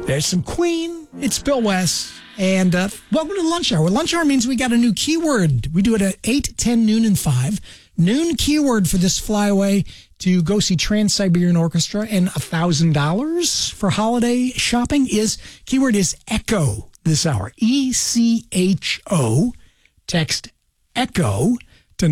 There's some Queen. It's Bill West. And welcome to the Lunch Hour. Lunch Hour means we got a new keyword. We do it at 8, 10, noon, and 5. Noon keyword for this flyaway to go see Trans-Siberian Orchestra and $1,000 for holiday shopping keyword is ECHO this hour. ECHO. Text ECHO to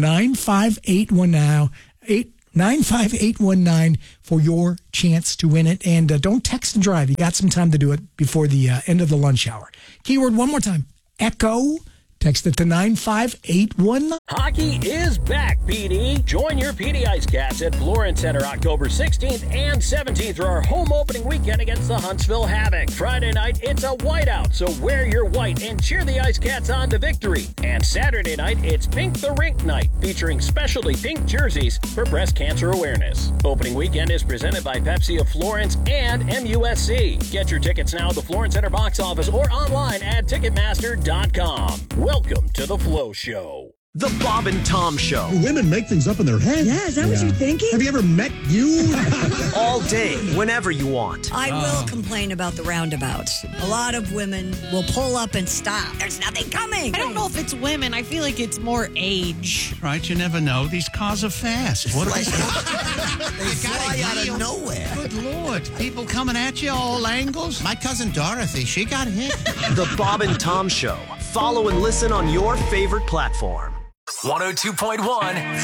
95819 for your chance to win it. And don't text and drive. You got some time to do it before the end of the lunch hour. Keyword one more time. ECHO. Text it to 95819. Hockey is back, PD. Join your PD Ice Cats at Florence Center October 16th and 17th for our home opening weekend against the Huntsville Havoc. Friday night, it's a whiteout, so wear your white and cheer the Ice Cats on to victory. And Saturday night, it's Pink the Rink night, featuring specialty pink jerseys for breast cancer awareness. Opening weekend is presented by Pepsi of Florence and MUSC. Get your tickets now at the Florence Center box office or online at Ticketmaster.com. Welcome to the Flow Show. The Bob and Tom Show. Women make things up in their head. Yeah, is that what you're thinking? Have you ever met you? All day, whenever you want. I will complain about the roundabouts. A lot of women will pull up and stop. There's nothing coming. I don't know if it's women. I feel like it's more age. Right, you never know. These cars are fast. What are they? They fly out of nowhere. Good Lord. People coming at you all angles. My cousin Dorothy, she got hit. The Bob and Tom Show. Follow and listen on your favorite platform. 102.1